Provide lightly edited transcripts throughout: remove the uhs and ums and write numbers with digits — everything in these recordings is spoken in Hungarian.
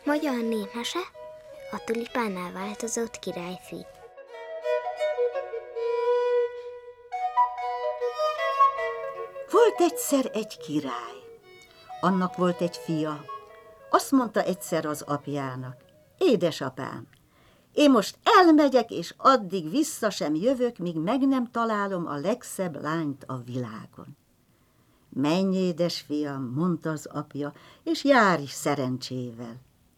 Magyar népmese, a tulipánnál változott királyfi. Volt egyszer egy király. Annak volt egy fia. Azt mondta egyszer az apjának: édesapám, én most elmegyek, és addig vissza sem jövök, míg meg nem találom a legszebb lányt a világon. Menj, édes fiam, mondta az apja, és járj szerencsével.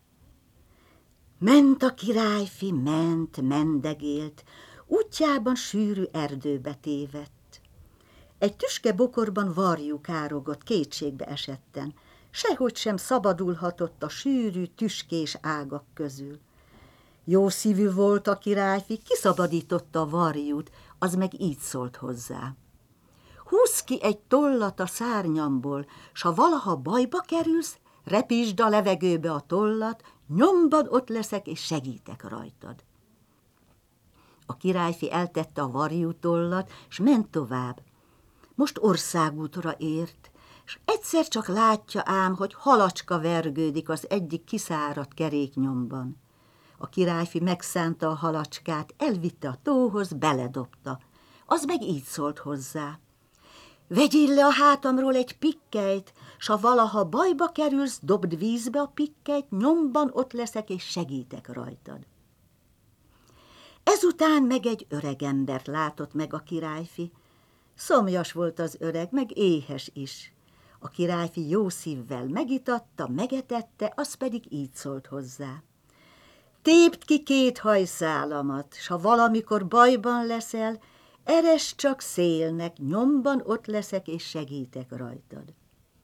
Ment a királyfi, mendegélt, útjában sűrű erdőbe tévedt. Egy tüske bokorban varjú károgott, kétségbe esetten, sehogy sem szabadulhatott a sűrű, tüskés ágak közül. Jó szívű volt a királyfi, kiszabadította a varjút, az meg így szólt hozzá: húzz ki egy tollat a szárnyamból, s ha valaha bajba kerülsz, repítsd a levegőbe a tollat, nyomban ott leszek, és segítek rajtad. A királyfi eltette a varjútollat, s ment tovább. Most országútra ért, s egyszer csak látja ám, hogy halacska vergődik az egyik kiszáradt keréknyomban. A királyfi megszánta a halacskát, elvitte a tóhoz, beledobta. Az meg így szólt hozzá: vegyél le a hátamról egy pikkelyt, s ha valaha bajba kerülsz, dobd vízbe a pikkelyt, nyomban ott leszek, és segítek rajtad. Ezután meg egy öregembert látott meg a királyfi. Szomjas volt az öreg, meg éhes is. A királyfi jó szívvel megitatta, megetette, az pedig így szólt hozzá: tépd ki 2 hajszálamat, s ha valamikor bajban leszel, eresd csak szélnek, nyomban ott leszek, és segítek rajtad.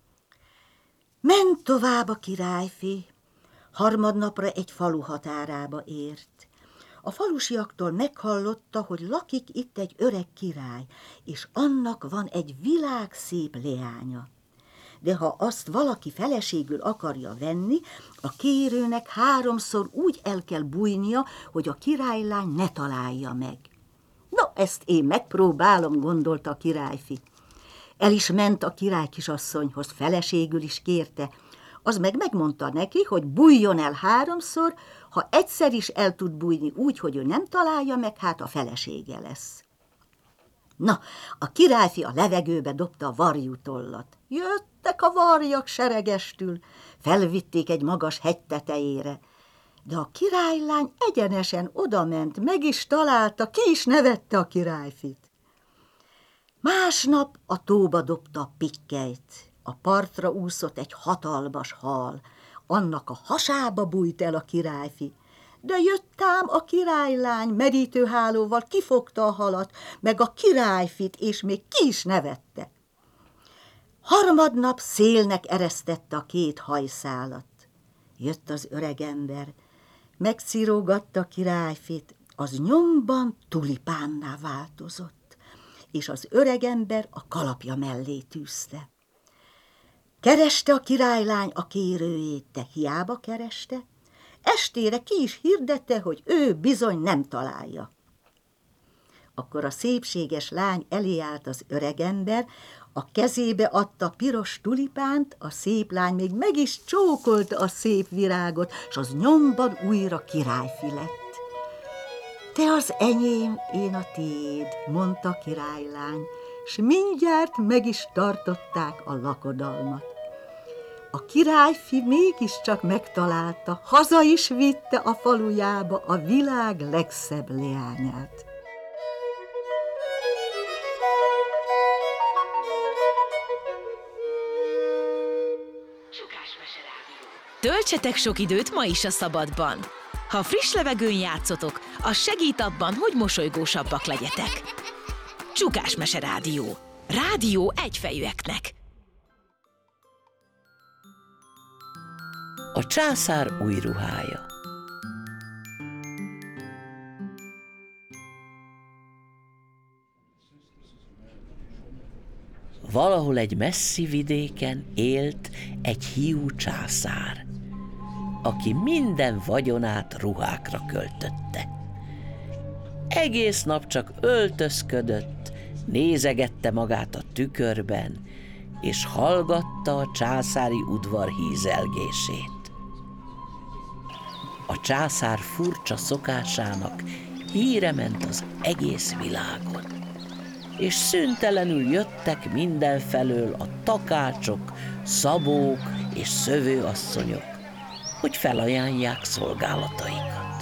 Ment tovább a királyfi, harmadnapra egy falu határába ért. A falusiaktól meghallotta, hogy lakik itt egy öreg király, és annak van egy világszép leánya. De ha azt valaki feleségül akarja venni, a kérőnek 3-szor úgy el kell bújnia, hogy a királylány ne találja meg. No, ezt én megpróbálom, gondolta a királyfi. El is ment a király kisasszonyhoz, feleségül is kérte. Az meg megmondta neki, hogy bújjon el 3-szor, ha egyszer is el tud bújni úgy, hogy ő nem találja meg, hát a felesége lesz. Na, a királyfi a levegőbe dobta a varjútollat. Jöttek a varjak seregestül, felvitték egy magas hegy tetejére. De a királylány egyenesen odament, meg is találta, ki is nevette a királyfit. Másnap a tóba dobta a pikkelyt. A partra úszott egy hatalmas hal, annak a hasába bújt el a királyfi. De jött ám a királylány, merítőhálóval kifogta a halat, meg a királyfit, és még ki is nevette. Harmadnap szélnek eresztette a 2 hajszálat. Jött az öregember, megcirógatta a királyfit, az nyomban tulipánná változott, és az öregember a kalapja mellé tűzte. Kereste a királylány a kérőjét, de hiába kereste, estére ki is hirdette, hogy ő bizony nem találja. Akkor a szépséges lány elé állt az öregember, a kezébe adta piros tulipánt, a szép lány még meg is csókolta a szép virágot, s az nyomban újra királyfi lett. Te az enyém, én a tiéd, mondta a királylány, s mindjárt meg is tartották a lakodalmat. A királyfi mégiscsak megtalálta, haza is vitte a falujába a világ legszebb leányát. Töltsetek sok időt ma is a szabadban. Ha friss levegőn játszotok, az segít abban, hogy mosolygósabbak legyetek. Csukás Mese Rádió. Rádió egyfejűeknek. A császár új ruhája. Valahol egy messzi vidéken élt egy hiú császár, aki minden vagyonát ruhákra költötte. Egész nap csak öltözködött, nézegette magát a tükörben, és hallgatta a császári udvar hízelgését. A császár furcsa szokásának híre ment az egész világon, és szüntelenül jöttek mindenfelől a takácsok, szabók és szövőasszonyok, hogy felajánlják szolgálataikat.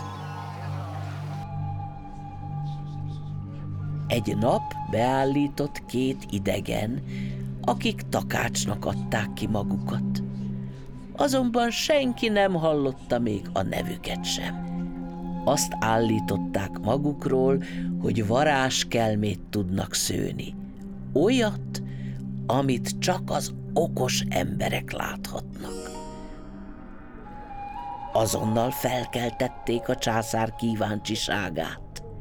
Egy nap beállított 2 idegen, akik takácsnak adták ki magukat. Azonban senki nem hallotta még a nevüket sem. Azt állították magukról, hogy varázskelmét tudnak szőni. Olyat, amit csak az okos emberek láthatnak. Azonnal felkeltették a császár kíváncsiságát.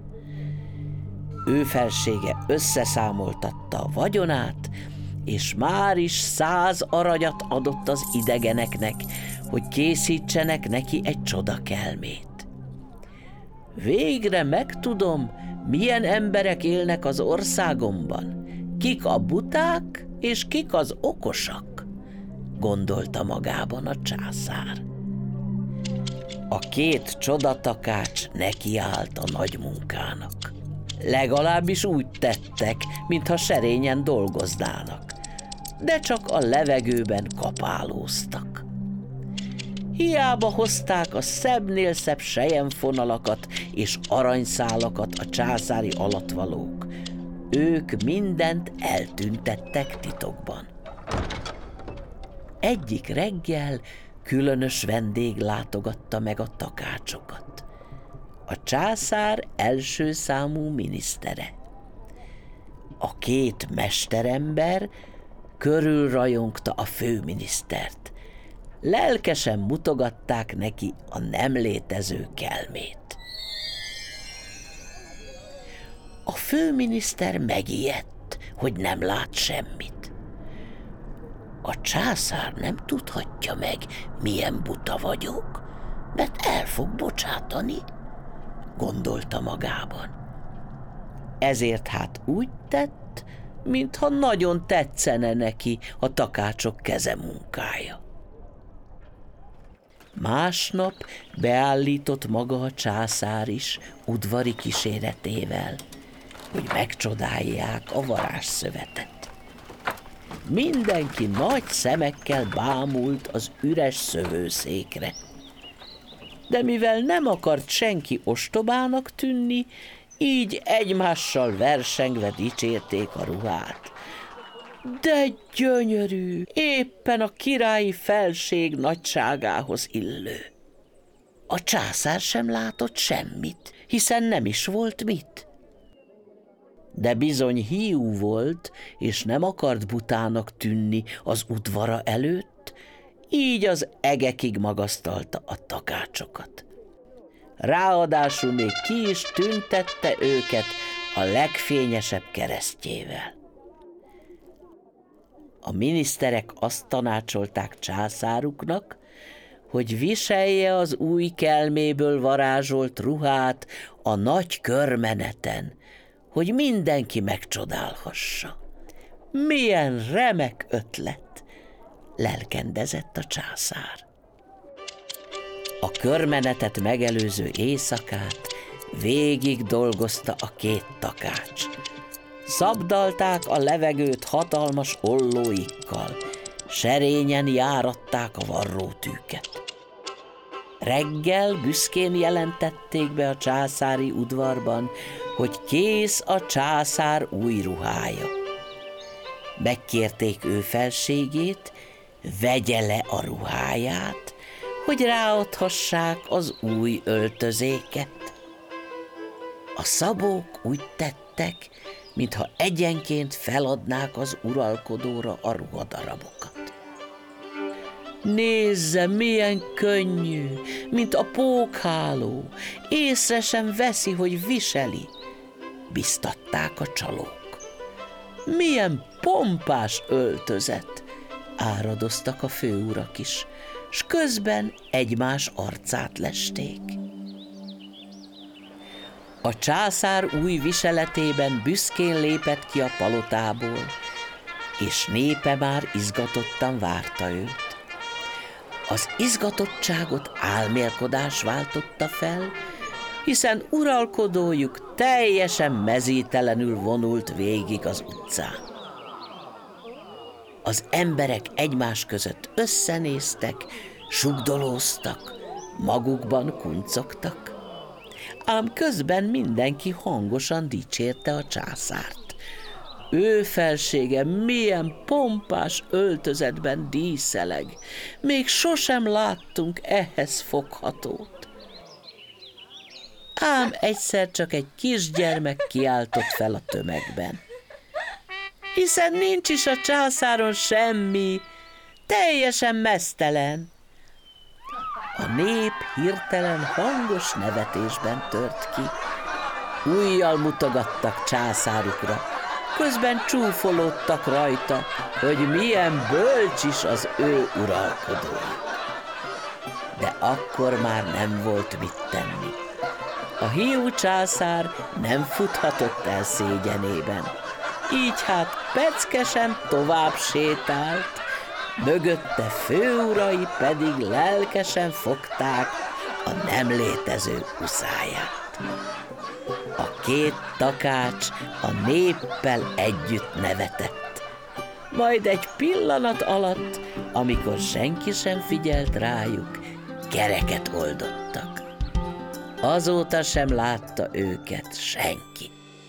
Ő felsége összeszámoltatta a vagyonát, és már is 100 aranyat adott az idegeneknek, hogy készítsenek neki egy csodakelmét. Végre megtudom, milyen emberek élnek az országomban, kik a buták és kik az okosak, gondolta magában a császár. A 2 csodatakács nekiállt a nagy munkának. Legalábbis úgy tettek, mintha serényen dolgoznának, de csak a levegőben kapálóztak. Hiába hozták a szebbnél szebb selyemfonalakat és aranyszálakat a császári alattvalók, ők mindent eltüntettek titokban. Egyik reggel különös vendég látogatta meg a takácsokat. A császár első számú minisztere. A 2 mesterember körülrajongta a főminisztert. Lelkesen mutogatták neki a nem létező kelmét. A főminiszter megijedt, hogy nem lát semmit. A császár nem tudhatja meg, milyen buta vagyok, mert el fog bocsátani, gondolta magában. Ezért hát úgy tett, mintha nagyon tetszene neki a takácsok kezemunkája. Másnap beállított maga a császár is udvari kíséretével, hogy megcsodálják a varázsszövetet. Mindenki nagy szemekkel bámult az üres szövőszékre. De mivel nem akart senki ostobának tűnni, így egymással versengve dicsérték a ruhát. De gyönyörű, éppen a királyi felség nagyságához illő. A császár sem látott semmit, hiszen nem is volt mit. De bizony hiú volt, és nem akart butának tűnni az udvara előtt, így az egekig magasztalta a takácsokat. Ráadásul még ki is tüntette őket a legfényesebb keresztjével. A miniszterek azt tanácsolták császáruknak, hogy viselje az új kelméből varázsolt ruhát a nagy körmeneten, hogy mindenki megcsodálhassa. Milyen remek ötlet! Lelkendezett a császár. A körmenetet megelőző éjszakát végig dolgozta a 2 takács. Szabdalták a levegőt hatalmas ollóikkal, serényen járatták a varrótűket. Reggel büszkén jelentették be a császári udvarban, hogy kész a császár új ruhája. Megkérték ő felségét, vegye le a ruháját, hogy ráadhassák az új öltözéket. A szabók úgy tettek, mintha egyenként feladnák az uralkodóra a ruhadarabokat. Nézze, milyen könnyű, mint a pókháló, észre sem veszi, hogy viseli, biztatták a csalók. Milyen pompás öltözet, áradoztak a főurak is, s közben egymás arcát lesték. A császár új viseletében büszkén lépett ki a palotából, és népe már izgatottan várta őt. Az izgatottságot álmélkodás váltotta fel, hiszen uralkodójuk teljesen mezítelenül vonult végig az utcán. Az emberek egymás között összenéztek, sugdolóztak, magukban kuncogtak. Ám közben mindenki hangosan dicsérte a császárt. Ő felsége milyen pompás öltözetben díszeleg, még sosem láttunk ehhez foghatót. Ám egyszer csak egy kisgyermek kiáltott fel a tömegben. Hiszen nincs is a császáron semmi, teljesen meztelen. A nép hirtelen hangos nevetésben tört ki. Ujjal mutogattak császárukra, közben csúfolódtak rajta, hogy milyen bölcs is az ő uralkodója. De akkor már nem volt mit tenni. A hiú császár nem futhatott el szégyenében, így hát peckesen tovább sétált, mögötte főurai pedig lelkesen fogták a nem létező uszályát. A két takács a néppel együtt nevetett. Majd egy pillanat alatt, amikor senki sem figyelt rájuk, kereket oldottak. Azóta sem látta őket senki.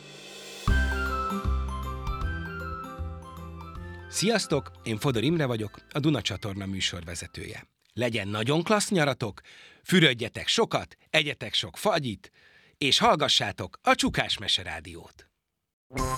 Sziasztok, én Fodor Imre vagyok, a Duna csatorna műsorvezetője. Legyen nagyon klassz nyaratok, fürödjetek sokat, egyetek sok fagyit, és hallgassátok a Csukás Mese Rádiót.